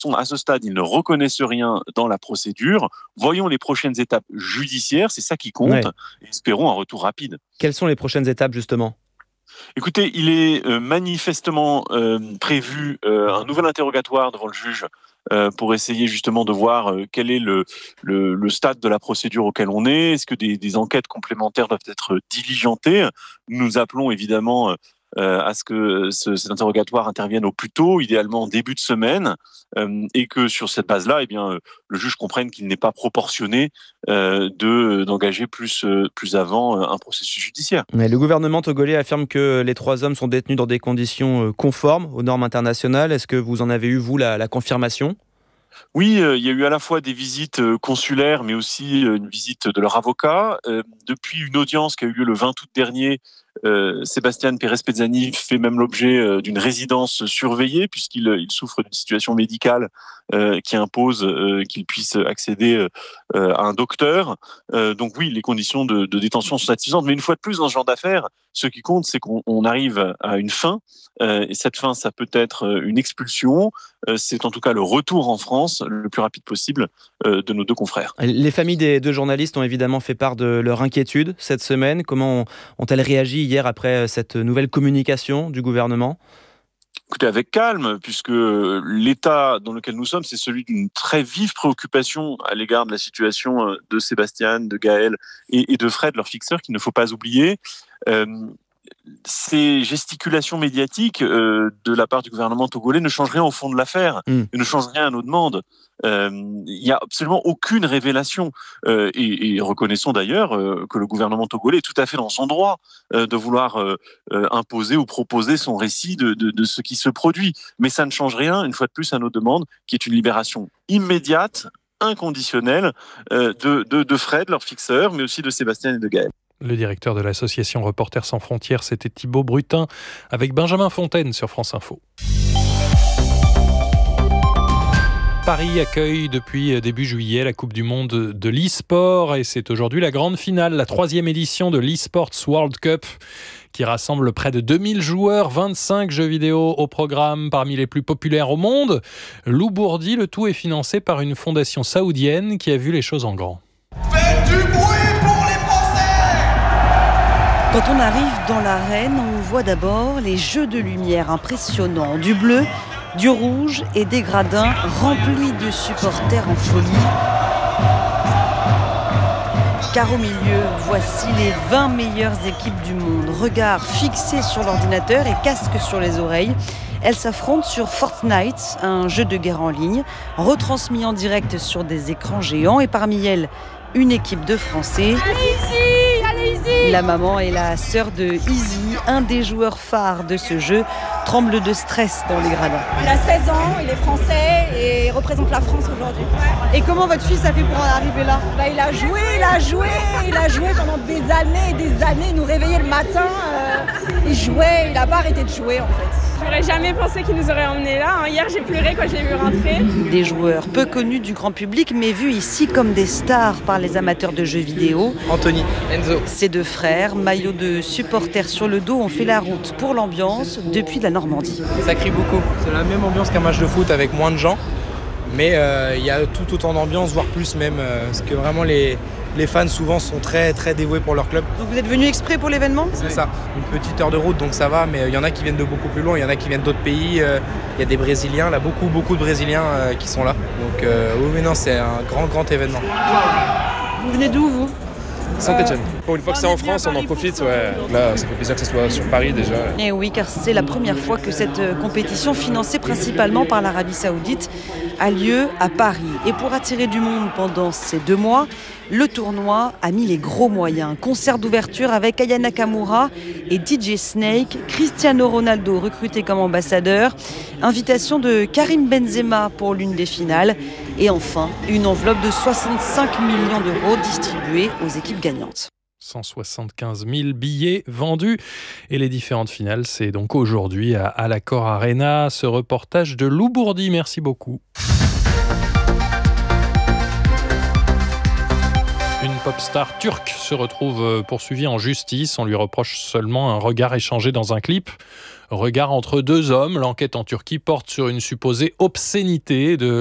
à ce stade, ils ne reconnaissent rien dans la procédure. Voyons les prochaines étapes judiciaires, c'est ça qui compte, Ouais. et espérons un retour rapide. Quelles sont les prochaines étapes, justement ? Écoutez, il est manifestement prévu un nouvel interrogatoire devant le juge pour essayer justement de voir quel est le stade de la procédure auquel on est. Est-ce que des enquêtes complémentaires doivent être diligentées ? Nous appelons évidemment à ce que cet interrogatoire intervienne au plus tôt, idéalement en début de semaine, et que sur cette base-là, le juge comprenne qu'il n'est pas proportionné d'engager plus avant un processus judiciaire. Mais le gouvernement togolais affirme que les 3 hommes sont détenus dans des conditions conformes aux normes internationales. Est-ce que vous en avez eu, vous, la confirmation ? Oui, il y a eu à la fois des visites consulaires, mais aussi une visite de leur avocat. Depuis une audience qui a eu lieu le 20 août dernier, Sebastian Pérez-Pezzani fait même l'objet d'une résidence surveillée, puisqu'il souffre d'une situation médicale qui impose qu'il puisse accéder à un docteur. Donc oui, les conditions de détention sont satisfaisantes. Mais une fois de plus, dans ce genre d'affaires, ce qui compte, c'est qu'on arrive à une fin. Et cette fin, ça peut être une expulsion. C'est en tout cas le retour en France le plus rapide possible de nos 2 confrères. Les familles des 2 journalistes ont évidemment fait part de leur inquiétude cette semaine. Comment ont-elles réagi hier après cette nouvelle communication du gouvernement ? Écoutez, avec calme, puisque l'état dans lequel nous sommes, c'est celui d'une très vive préoccupation à l'égard de la situation de Sébastien, de Gaël et de Fred, leur fixeur, qu'il ne faut pas oublier. Ces gesticulations médiatiques de la part du gouvernement togolais ne changent rien au fond de l'affaire, et ne changent rien à nos demandes. Il n'y a absolument aucune révélation. Et reconnaissons d'ailleurs que le gouvernement togolais est tout à fait dans son droit de vouloir imposer ou proposer son récit de ce qui se produit. Mais ça ne change rien, une fois de plus, à nos demandes, qui est une libération immédiate, inconditionnelle de Fred, leur fixeur, mais aussi de Sébastien et de Gaël. Le directeur de l'association Reporters sans frontières, c'était Thibaut Brutin, avec Benjamin Fontaine sur France Info. Paris accueille depuis début juillet la Coupe du Monde de l'e-sport et c'est aujourd'hui la grande finale, la 3e édition de l'e-Sports World Cup qui rassemble près de 2000 joueurs, 25 jeux vidéo au programme parmi les plus populaires au monde. Lou Bourdi, le tout est financé par une fondation saoudienne qui a vu les choses en grand. Faites du bruit pour les Français! Quand on arrive dans l'arène, on voit d'abord les jeux de lumière impressionnants, du bleu, du rouge et des gradins remplis de supporters en folie. Car au milieu, voici les 20 meilleures équipes du monde. Regard fixé sur l'ordinateur et casque sur les oreilles. Elles s'affrontent sur Fortnite, un jeu de guerre en ligne, retransmis en direct sur des écrans géants. Et parmi elles, une équipe de Français. Allez-y! La maman et la sœur de Easy, un des joueurs phares de ce jeu, tremble de stress dans les gradins. Il a 16 ans, il est français et il représente la France aujourd'hui. Et comment votre fils a fait pour en arriver là ? Il a joué pendant des années, il nous réveillait le matin, il jouait, il n'a pas arrêté de jouer en fait. J'aurais jamais pensé qu'il nous aurait emmenés là. Hier, j'ai pleuré quand je l'ai vu rentrer. Des joueurs peu connus du grand public, mais vus ici comme des stars par les amateurs de jeux vidéo. Anthony, Enzo. Ces 2 frères, maillots de supporters sur le dos, ont fait la route pour l'ambiance depuis la Normandie. Ça crie beaucoup. C'est la même ambiance qu'un match de foot avec moins de gens. Mais il y a tout autant d'ambiance, voire plus même. Parce que vraiment les fans souvent sont très très dévoués pour leur club. Donc vous êtes venu exprès pour l'événement ? C'est ça, une petite heure de route donc ça va, mais il y en a qui viennent de beaucoup plus loin, il y en a qui viennent d'autres pays, il y a des Brésiliens, là beaucoup de Brésiliens qui sont là. Donc oui mais non, c'est un grand événement. Vous venez d'où vous ? Saint-Etienne. Pour une fois que c'est en France, on en profite. Ouais. Là, ça fait plaisir que ce soit sur Paris déjà. Et oui, car c'est la première fois que cette compétition, financée principalement par l'Arabie Saoudite, a lieu à Paris. Et pour attirer du monde pendant ces 2 mois, le tournoi a mis les gros moyens. Concert d'ouverture avec Aya Nakamura et DJ Snake, Cristiano Ronaldo recruté comme ambassadeur, invitation de Karim Benzema pour l'une des finales et enfin une enveloppe de 65 millions d'euros distribuée aux équipes gagnantes. 175 000 billets vendus et les différentes finales, c'est donc aujourd'hui à l'Accor Arena. Ce reportage de Lou Bourdi, merci beaucoup. Une pop star turque se retrouve poursuivie en justice. On lui reproche seulement un regard échangé dans un clip. Regard entre deux hommes. L'enquête en Turquie porte sur une supposée obscénité de